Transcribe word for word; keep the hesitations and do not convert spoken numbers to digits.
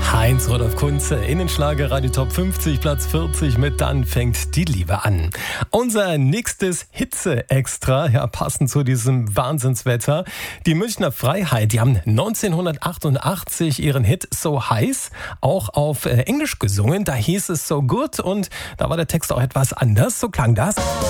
Heinz Rudolf Kunze, Innenschlager Radio Top fünfzig, Platz vierzig mit Dann fängt die Liebe an. Unser nächstes Hitze-Extra, ja, passend zu diesem Wahnsinnswetter. Die Münchner Freiheit, die haben neunzehnhundertachtundachtzig ihren Hit So Heiß auch auf äh, Englisch gesungen. Da hieß es So Good und da war der Text auch etwas anders. So klang das.